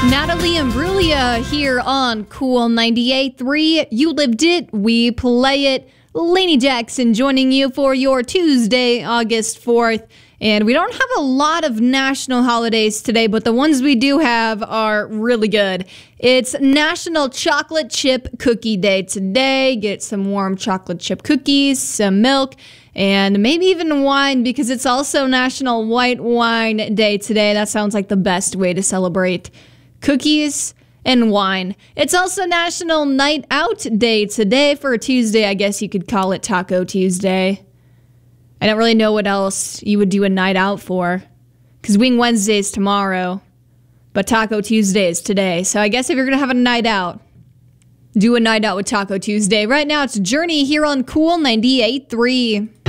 Natalie Imbruglia here on Cool 98.3. You lived it, we play it. Lainey Jackson joining you for your Tuesday, August 4th. And we don't have a lot of national holidays today, but the ones we do have are really good. It's National Chocolate Chip Cookie Day today. Get some warm chocolate chip cookies, some milk, and maybe even wine, because it's also National White Wine Day today. That sounds like the best way to celebrate cookies and wine. It's also National Night Out Day today. For a Tuesday, I guess you could call it Taco Tuesday. I don't really know what else you would do a night out for, because Wing Wednesday is tomorrow, but Taco Tuesday is today. So I guess if you're going to have a night out, do a night out with Taco Tuesday. Right now, it's Journey here on Cool 98.3.